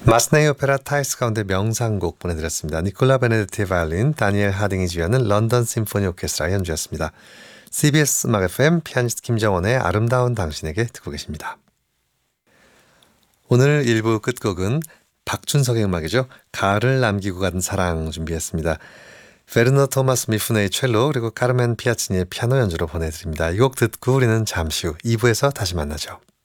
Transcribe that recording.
마스네이 오페라 타이스 가운데 명상곡 보내드렸습니다. 니콜라 베네디트의 바이올린, 다니엘 하딩이 지휘하는 런던 심포니 오케스트라 연주였습니다. CBS 음악 FM 피아니스트 김정원의 아름다운 당신에게 듣고 계십니다. 오늘 1부 끝곡은 박준석의 음악이죠. 가을을 남기고 간 사랑 준비했습니다. 베르너 토마스 미프네의 첼로 그리고 카르멘 피아치니의 피아노 연주로 보내드립니다. 이 곡 듣고 우리는 잠시 후 2부에서 다시 만나죠.